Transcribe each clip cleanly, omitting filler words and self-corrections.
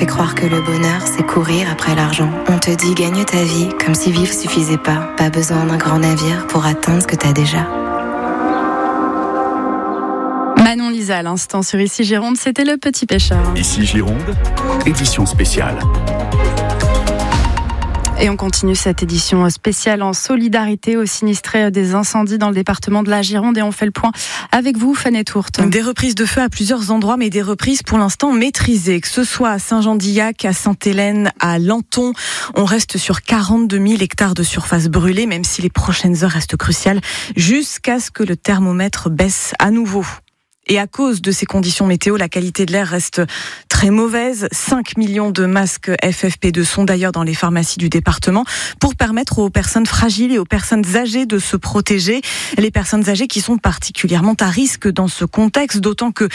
croire que le bonheur, c'est courir après l'argent. On te dit gagne ta vie, comme si vivre suffisait pas. Pas besoin d'un grand navire pour atteindre ce que t'as déjà. Manon Lisa à l'instant sur Ici Gironde, c'était Le Petit Pêcheur. Ici Gironde, édition spéciale. Et on continue cette édition spéciale en solidarité aux sinistrés des incendies dans le département de la Gironde. Et on fait le point avec vous, Fanny Tourte. Des reprises de feu à plusieurs endroits, mais des reprises pour l'instant maîtrisées. Que ce soit à Saint-Jean-d'Illac, à Sainte-Hélène, à Lanton, on reste sur 42 000 hectares de surface brûlée, même si les prochaines heures restent cruciales, jusqu'à ce que le thermomètre baisse à nouveau. Et à cause de ces conditions météo, la qualité de l'air reste très mauvaise. 5 millions de masques FFP2 sont d'ailleurs dans les pharmacies du département pour permettre aux personnes fragiles et aux personnes âgées de se protéger. Les personnes âgées qui sont particulièrement à risque dans ce contexte, d'autant que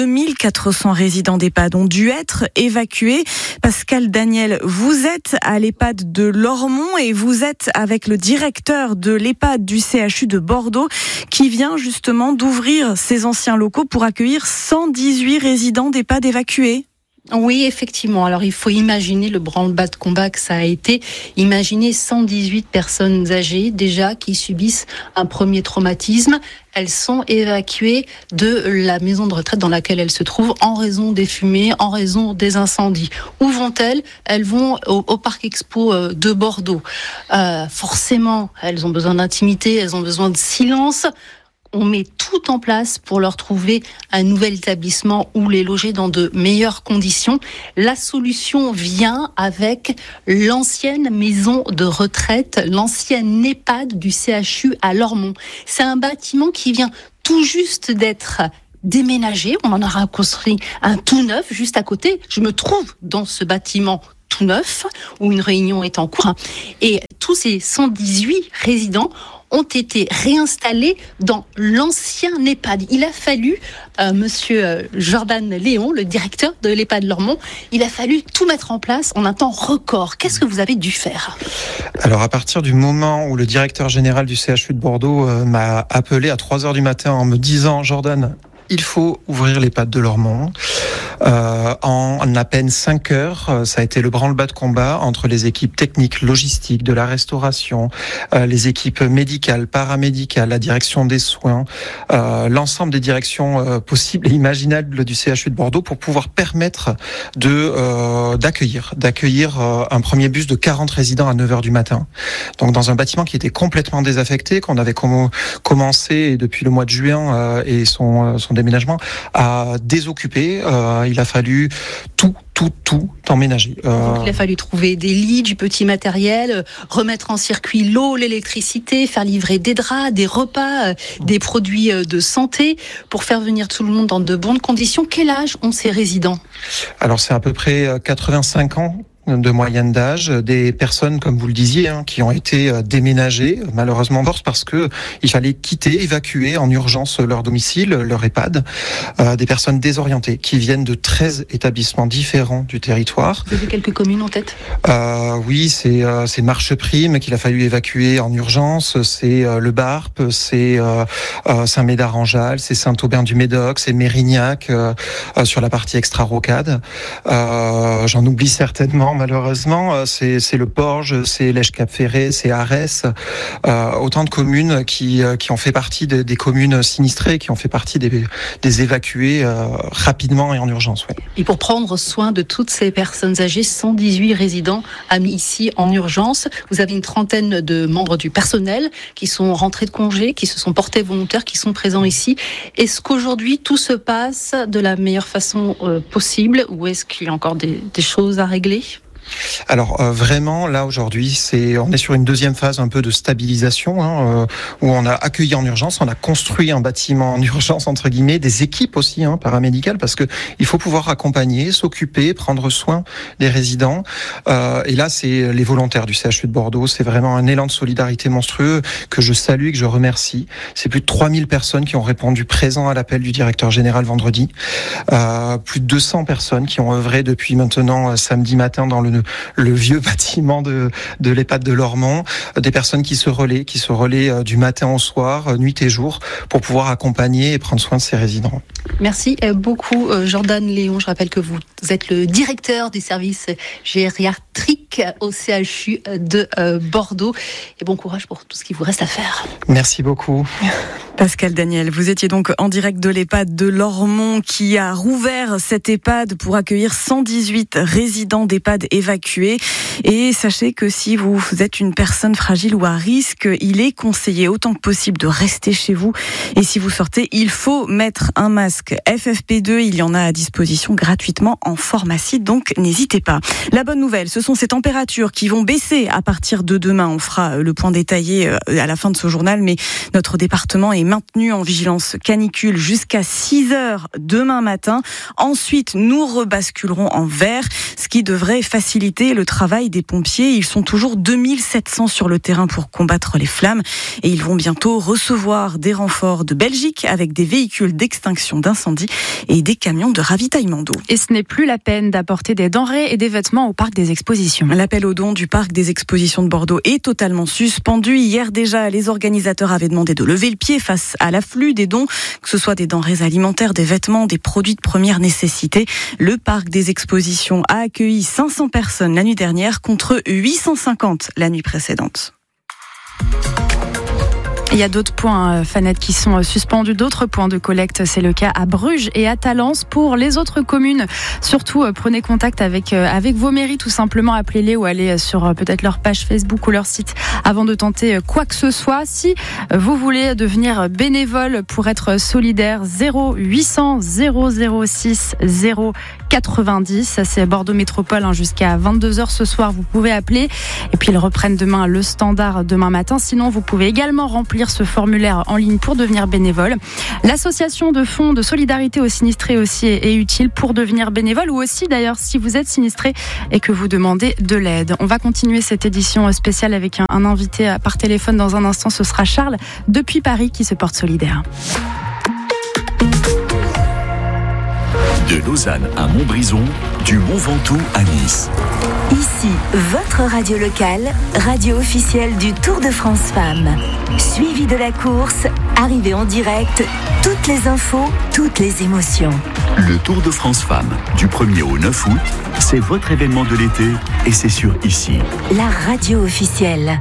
2400 résidents d'EHPAD ont dû être évacués. Pascal Daniel, vous êtes à l'EHPAD de Lormont et vous êtes avec le directeur de l'EHPAD du CHU de Bordeaux qui vient justement d'ouvrir ses anciens locaux pour accueillir 118 résidents d'EHPAD évacués. Oui, effectivement. Alors, il faut imaginer le branle-bas de combat que ça a été. Imaginez 118 personnes âgées, déjà, qui subissent un premier traumatisme. Elles sont évacuées de la maison de retraite dans laquelle elles se trouvent en raison des fumées, en raison des incendies. Où vont-elles ? Elles vont au Parc Expo de Bordeaux. Forcément, elles ont besoin d'intimité, elles ont besoin de silence. On met tout en place pour leur trouver un nouvel établissement où les loger dans de meilleures conditions. La solution vient avec l'ancienne maison de retraite, l'ancienne EHPAD du CHU à Lormont. C'est un bâtiment qui vient tout juste d'être déménagé. On en aura construit un tout neuf juste à côté. Je me trouve dans ce bâtiment tout neuf où une réunion est en cours. Et tous ces 118 résidents ont été réinstallés dans l'ancien EHPAD. Il a fallu, monsieur Jordan Léon, le directeur de l'EHPAD Lormont, il a fallu tout mettre en place en un temps record. Qu'est-ce que vous avez dû faire ? Alors, à partir du moment où le directeur général du CHU de Bordeaux m'a appelé à 3h du matin en me disant « Jordan, il faut ouvrir l'EHPAD de Lormont », en à peine 5 heures, ça a été le branle-bas de combat entre les équipes techniques, logistiques, de la restauration, les équipes médicales, paramédicales, la direction des soins, l'ensemble des directions possibles et imaginables du CHU de Bordeaux pour pouvoir permettre d'accueillir un premier bus de 40 résidents à 9h du matin. Donc dans un bâtiment qui était complètement désaffecté, qu'on avait commencé depuis le mois de juin et son déménagement à désoccuper. Il a fallu tout emménager. Donc, il a fallu trouver des lits, du petit matériel, remettre en circuit l'eau, l'électricité, faire livrer des draps, des repas, des produits de santé pour faire venir tout le monde dans de bonnes conditions. Quel âge ont ces résidents ? Alors c'est à peu près 85 ans. De moyenne d'âge, des personnes, comme vous le disiez, qui ont été déménagées, malheureusement parce que il fallait évacuer en urgence leur domicile, leur EHPAD, des personnes désorientées qui viennent de 13 établissements différents du territoire. Vous avez quelques communes en tête ? Oui, c'est Marcheprime qu'il a fallu évacuer en urgence, c'est le Barp, c'est Saint-Médard-en-Jalles, c'est Saint-Aubin-du-Médoc, c'est Mérignac sur la partie extra-rocade. J'en oublie certainement. Malheureusement, c'est le Porge, c'est l'Èche-Cap-Ferré, c'est Arès, autant de communes qui ont fait partie des communes sinistrées, qui ont fait partie des évacués rapidement et en urgence. Ouais. Et pour prendre soin de toutes ces personnes âgées, 118 résidents mis ici en urgence. Vous avez une trentaine de membres du personnel qui sont rentrés de congé, qui se sont portés volontaires, qui sont présents ici. Est-ce qu'aujourd'hui tout se passe de la meilleure façon possible ou est-ce qu'il y a encore des choses à régler ? Alors vraiment là aujourd'hui on est sur une deuxième phase un peu de stabilisation où on a accueilli en urgence, on a construit un bâtiment en urgence entre guillemets, des équipes aussi paramédicales parce que il faut pouvoir accompagner, s'occuper, prendre soin des résidents et là c'est les volontaires du CHU de Bordeaux, c'est vraiment un élan de solidarité monstrueux que je salue et que je remercie. C'est plus de 3000 personnes qui ont répondu présent à l'appel du directeur général vendredi, plus de 200 personnes qui ont œuvré depuis maintenant samedi matin dans le le vieux bâtiment de l'EHPAD de Lormont, des personnes qui se relaient du matin au soir, nuit et jour, pour pouvoir accompagner et prendre soin de ces résidents. Merci beaucoup Jordan Léon. Je rappelle que vous êtes le directeur du service gériatrique au CHU de Bordeaux. Et bon courage pour tout ce qu'il vous reste à faire. Merci beaucoup. Pascal Daniel, vous étiez donc en direct de l'EHPAD de Lormont qui a rouvert cette EHPAD pour accueillir 118 résidents d'EHPAD évacués. Et sachez que si vous êtes une personne fragile ou à risque, il est conseillé autant que possible de rester chez vous. Et si vous sortez, il faut mettre un masque FFP2. Il y en a à disposition gratuitement en pharmacie, donc n'hésitez pas. La bonne nouvelle, ce sont ces températures qui vont baisser à partir de demain. On fera le point détaillé à la fin de ce journal, mais notre département est maintenu en vigilance canicule jusqu'à 6h demain matin. Ensuite, nous rebasculerons en vert, ce qui devrait faciliter le travail des pompiers. Ils sont toujours 2700 sur le terrain pour combattre les flammes et ils vont bientôt recevoir des renforts de Belgique avec des véhicules d'extinction d'incendie et des camions de ravitaillement d'eau. Et ce n'est plus la peine d'apporter des denrées et des vêtements au parc des expositions. L'appel aux dons du parc des expositions de Bordeaux est totalement suspendu. Hier déjà, les organisateurs avaient demandé de lever le pied face à l'afflux des dons, que ce soit des denrées alimentaires, des vêtements, des produits de première nécessité. Le parc des expositions a accueilli 500 personnes la nuit dernière contre 850 la nuit précédente. Il y a d'autres points, Fanette, qui sont suspendus, d'autres points de collecte. C'est le cas à Bruges et à Talence. Pour les autres communes, surtout prenez contact avec vos mairies, tout simplement. Appelez-les ou allez sur peut-être leur page Facebook ou leur site avant de tenter quoi que ce soit. Si vous voulez devenir bénévole pour être solidaire, 0800 006 090. Ça, c'est Bordeaux Métropole jusqu'à 22h ce soir. Vous pouvez appeler. Et puis ils reprennent demain le standard demain matin. Sinon, vous pouvez également remplir ce formulaire en ligne pour devenir bénévole. L'association de fonds de solidarité aux sinistrés aussi est utile pour devenir bénévole, ou aussi d'ailleurs si vous êtes sinistré et que vous demandez de l'aide. On va continuer cette édition spéciale avec un invité par téléphone dans un instant. Ce sera Charles depuis Paris qui se porte solidaire. De Lausanne à Montbrison, du Mont Ventoux à Nice. Ici, votre radio locale, radio officielle du Tour de France Femmes. Suivi de la course, arrivée en direct, toutes les infos, toutes les émotions. Le Tour de France Femmes, du 1er au 9 août, c'est votre événement de l'été et c'est sur ici. La radio officielle.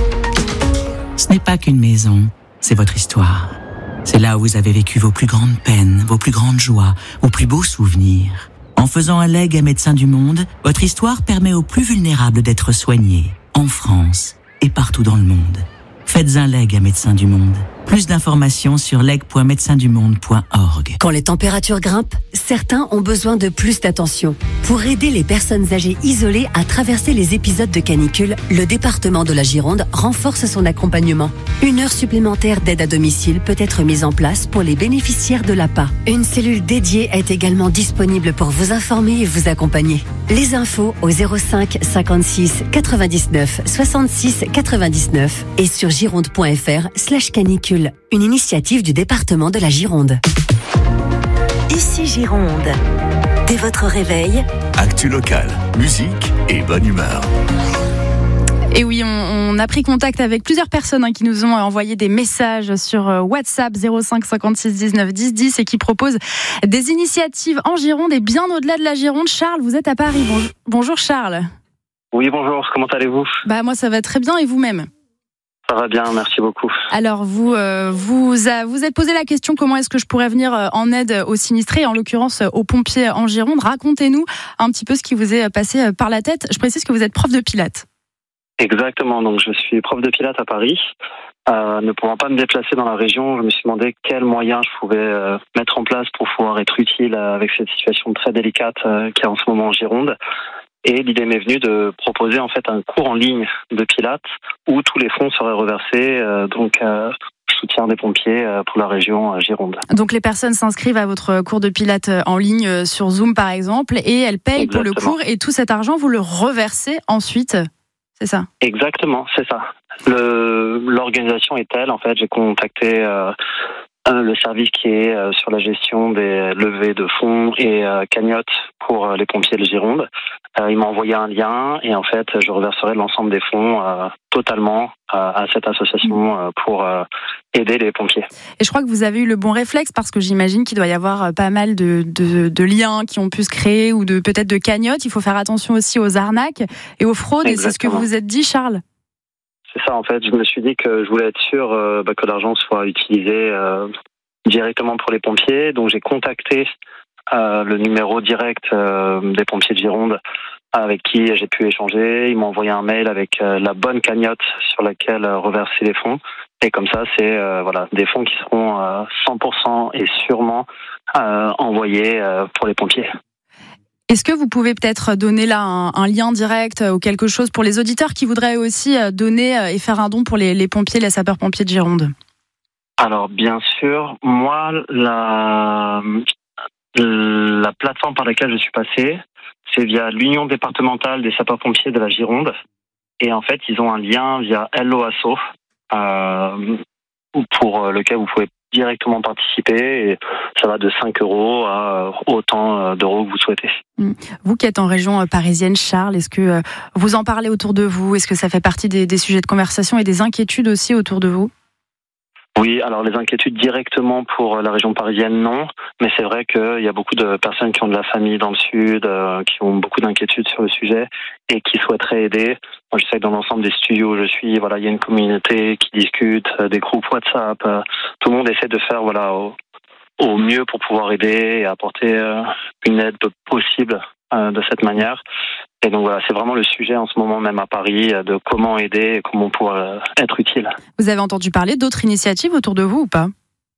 Ce n'est pas qu'une maison, c'est votre histoire. C'est là où vous avez vécu vos plus grandes peines, vos plus grandes joies, vos plus beaux souvenirs. En faisant un legs à Médecins du Monde, votre histoire permet aux plus vulnérables d'être soignés, en France et partout dans le monde. Faites un leg à Médecins du Monde. Plus d'informations sur leg.médecindumonde.org. Quand les températures grimpent, certains ont besoin de plus d'attention. Pour aider les personnes âgées isolées à traverser les épisodes de canicule, le département de la Gironde renforce son accompagnement. 1 heure supplémentaire d'aide à domicile peut être mise en place pour les bénéficiaires de l'APA. Une cellule dédiée est également disponible pour vous informer et vous accompagner. Les infos au 05 56 99 66 99 et sur gironde.fr/canicule. Une initiative du département de la Gironde. Ici Gironde. Dès votre réveil, Actu locale, musique et bonne humeur. Et oui, on a pris contact avec plusieurs personnes qui nous ont envoyé des messages sur WhatsApp 05 56 19 10 10 et qui proposent des initiatives en Gironde et bien au-delà de la Gironde. Charles, vous êtes à Paris. Bonjour Charles. Oui, bonjour. Comment allez-vous ? Moi, ça va très bien et vous-même ? Ça va bien, merci beaucoup. Alors, vous êtes posé la question, comment est-ce que je pourrais venir en aide aux sinistrés, en l'occurrence aux pompiers en Gironde. Racontez-nous un petit peu ce qui vous est passé par la tête. Je précise que vous êtes prof de pilates. Exactement, donc je suis prof de pilates à Paris. Ne pouvant pas me déplacer dans la région, je me suis demandé quels moyens je pouvais mettre en place pour pouvoir être utile avec cette situation très délicate qu'il y a en ce moment en Gironde. Et l'idée m'est venue de proposer en fait un cours en ligne de pilates où tous les fonds seraient reversés soutien des pompiers pour la région Gironde. Donc les personnes s'inscrivent à votre cours de pilates en ligne sur Zoom par exemple et elles payent Exactement. Pour le cours et tout cet argent vous le reversez ensuite, c'est ça ? Exactement, c'est ça. L'organisation est telle, en fait, j'ai contacté le service qui est sur la gestion des levées de fonds et cagnottes pour les pompiers de Gironde. Il m'a envoyé un lien et en fait, je reverserai l'ensemble des fonds totalement à cette association pour aider les pompiers. Et je crois que vous avez eu le bon réflexe parce que j'imagine qu'il doit y avoir pas mal de liens qui ont pu se créer ou peut-être de cagnottes. Il faut faire attention aussi aux arnaques et aux fraudes. Exactement. Et c'est ce que vous vous êtes dit, Charles? C'est ça, en fait. Je me suis dit que je voulais être sûr que l'argent soit utilisé directement pour les pompiers. Donc j'ai contacté le numéro direct des pompiers de Gironde avec qui j'ai pu échanger. Ils m'ont envoyé un mail avec la bonne cagnotte sur laquelle reverser les fonds. Et comme ça, c'est des fonds qui seront 100% et sûrement envoyés pour les pompiers. Est-ce que vous pouvez peut-être donner là un lien direct ou quelque chose pour les auditeurs qui voudraient aussi donner et faire un don pour les pompiers, les sapeurs-pompiers de Gironde? Alors, bien sûr, moi, la plateforme par laquelle je suis passé, c'est via l'Union départementale des sapeurs-pompiers de la Gironde. Et en fait, ils ont un lien via Hello Asso pour lequel vous pouvez directement participer et ça va de 5 € à autant d'euros que vous souhaitez. Vous qui êtes en région parisienne, Charles, est-ce que vous en parlez autour de vous? Est-ce que ça fait partie des sujets de conversation et des inquiétudes aussi autour de vous? Oui, alors les inquiétudes directement pour la région parisienne, non. Mais c'est vrai qu'il y a beaucoup de personnes qui ont de la famille dans le sud, qui ont beaucoup d'inquiétudes sur le sujet et qui souhaiteraient aider. Moi, je sais que dans l'ensemble des studios où je suis, il y a une communauté qui discute, des groupes WhatsApp. Tout le monde essaie de faire au mieux pour pouvoir aider et apporter une aide possible de cette manière. Et donc voilà, c'est vraiment le sujet en ce moment même à Paris de comment aider et comment pouvoir être utile. Vous avez entendu parler d'autres initiatives autour de vous ou pas?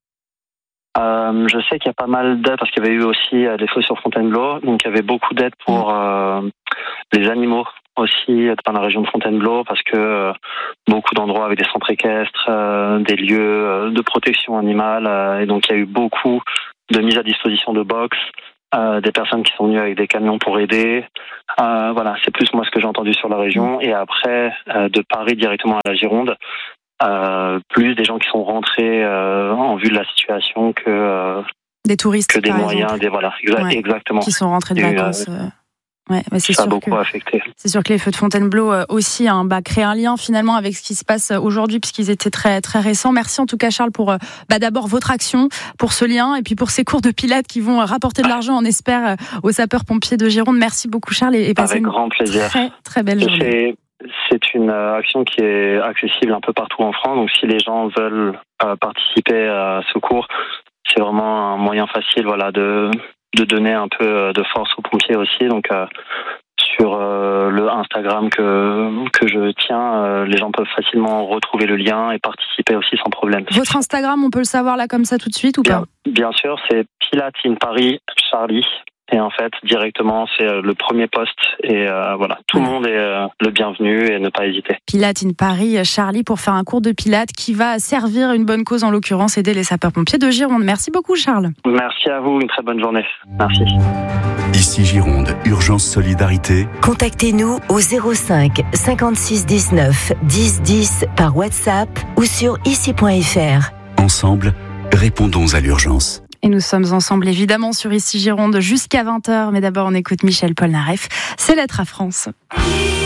Je sais qu'il y a pas mal d'aides parce qu'il y avait eu aussi les feux sur Fontainebleau, donc il y avait beaucoup d'aides pour les animaux aussi dans la région de Fontainebleau parce que beaucoup d'endroits avec des centres équestres, des lieux de protection animale et donc il y a eu beaucoup de mises à disposition de box. Des personnes qui sont venues avec des camions pour aider. C'est plus moi ce que j'ai entendu sur la région. Et après, de Paris directement à la Gironde, plus des gens qui sont rentrés en vue de la situation que des touristes, que des moyens, exactement. Qui sont rentrés de vacances. C'est ça a beaucoup affecté. C'est sûr que les feux de Fontainebleau aussi créent un lien finalement avec ce qui se passe aujourd'hui puisqu'ils étaient très très récents. Merci en tout cas Charles pour d'abord votre action, pour ce lien et puis pour ces cours de pilates qui vont rapporter de l'argent, on espère, aux sapeurs-pompiers de Gironde. Merci beaucoup Charles et passez avec grand plaisir. Très très belle journée. C'est une action qui est accessible un peu partout en France, donc si les gens veulent participer à ce cours, c'est vraiment un moyen facile de donner un peu de force aux pompiers aussi. Donc sur le Instagram que je tiens, les gens peuvent facilement retrouver le lien et participer aussi sans problème. Votre Instagram, on peut le savoir là comme ça tout de suite ou pas? Bien sûr, c'est Pilates in Paris Charlie. Et en fait, directement, c'est le premier post. Et tout le monde est le bienvenu et ne pas hésiter. Pilates in Paris, Charlie, pour faire un cours de pilates qui va servir une bonne cause, en l'occurrence, aider les sapeurs-pompiers de Gironde. Merci beaucoup, Charles. Merci à vous, une très bonne journée. Merci. Ici Gironde, Urgence Solidarité. Contactez-nous au 05 56 19 10 10 par WhatsApp ou sur ici.fr. Ensemble, répondons à l'urgence. Et nous sommes ensemble évidemment sur Ici Gironde jusqu'à 20h. Mais d'abord, on écoute Michel Polnareff. C'est Lettre à France.